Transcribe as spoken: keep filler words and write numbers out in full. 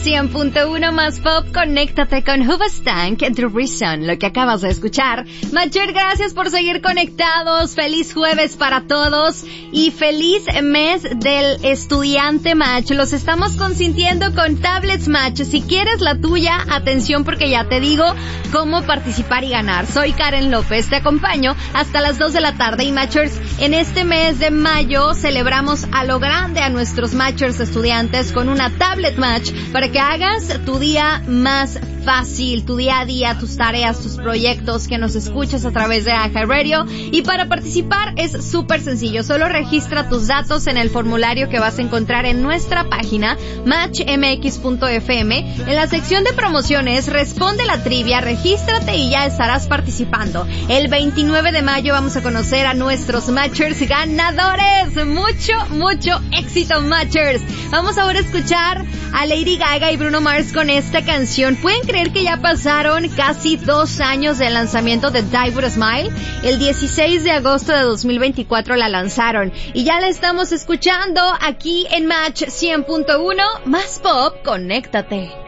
cien punto uno más pop, conéctate con Hoobastank, The Reason, lo que acabas de escuchar. Matcher, gracias por seguir conectados. Feliz jueves para todos y feliz mes del estudiante, Match. Los estamos consintiendo con Tablets, Match. Si quieres la tuya, atención porque ya te digo cómo participar y ganar. Soy Karen López, te acompaño hasta las dos de la tarde y Matchers, en este mes de mayo celebramos a lo grande a nuestros Matchers estudiantes con una Tablet Match para que hagas tu día más fácil, tu día a día, tus tareas, tus proyectos, que nos escuches a través de iHeartRadio. Y para participar es súper sencillo, solo registra tus datos en el formulario que vas a encontrar en nuestra página match m x punto f m. En la sección de promociones, responde la trivia, regístrate y ya estarás participando. El veintinueve de mayo vamos a conocer a nuestros Matchers ganadores. Mucho, mucho éxito, Matchers. Vamos ahora a escuchar a Lady Gaga y Bruno Mars con esta canción. ¿Pueden creer que ya pasaron casi dos años del lanzamiento de Die With A Smile? El dieciséis de agosto de dos mil veinticuatro la lanzaron y ya la estamos escuchando aquí en Match cien punto uno más pop. Conéctate.